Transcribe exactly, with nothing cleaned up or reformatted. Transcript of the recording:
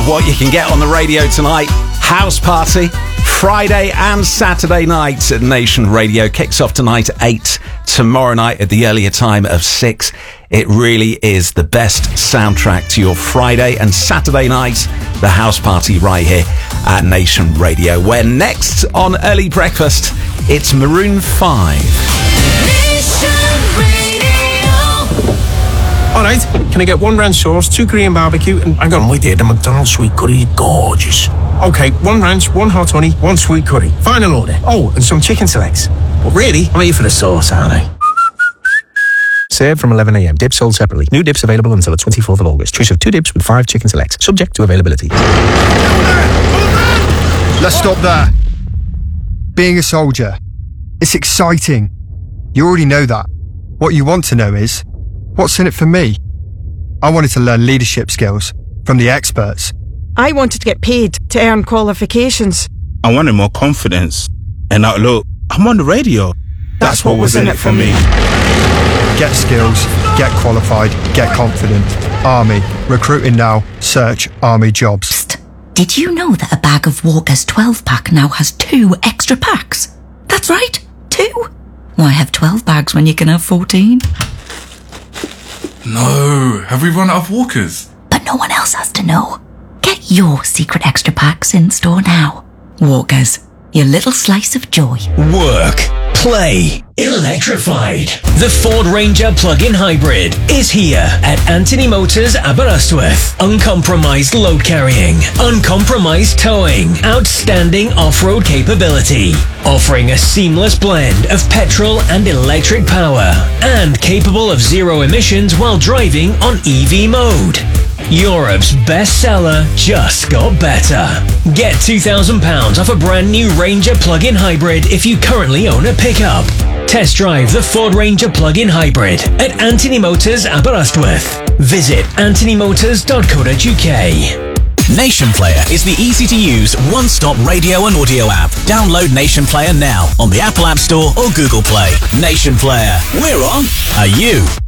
what you can get on the radio tonight. House Party, Friday and Saturday night at Nation Radio. Kicks off tonight at eight, tomorrow night at the earlier time of six. It really is the best soundtrack to your Friday and Saturday night, the House Party right here at Nation Radio. Where next on Early Breakfast, it's Maroon five. All right, can I get one ranch sauce, two Korean barbecue, and hang on, wait there, the McDonald's sweet curry is gorgeous. Okay, one ranch, one hot honey, one sweet curry. Final order. Oh, and some chicken selects. But really, I'm here for the sauce, aren't I? Served from eleven a.m. Dips sold separately. New dips available until the twenty-fourth of August. Choice of two dips with five chicken selects. Subject to availability. Let's stop there. Being a soldier, it's exciting. You already know that. What you want to know is, what's in it for me? I wanted to learn leadership skills from the experts. I wanted to get paid to earn qualifications. I wanted more confidence. And now look, I'm on the radio. That's, That's what, what was in it for me. Get skills, get qualified, get confident. Army. Recruiting now. Search Army jobs. Psst. Did you know that a bag of Walker's twelve pack now has two extra packs? That's right, two. Why have twelve bags when you can have fourteen? No, have we run out of Walkers? But no one else has to know. Get your secret extra packs in store now. Walkers, your little slice of joy. Work, play, electrified. The Ford Ranger plug-in hybrid is here at Anthony Motors Aberystwyth. Uncompromised load carrying, uncompromised towing, outstanding off-road capability, offering a seamless blend of petrol and electric power, and capable of zero emissions while driving on E V mode. Europe's bestseller just got better. Get two thousand pounds off a brand new Ranger plug-in hybrid if you currently own a pickup. Test drive the Ford Ranger plug-in hybrid at Anthony Motors Aberystwyth. Visit anthony motors dot co dot uk. Nation Player is the easy-to-use, one-stop radio and audio app. Download Nation Player now on the Apple App Store or Google Play. Nation Player. We're on. Are you?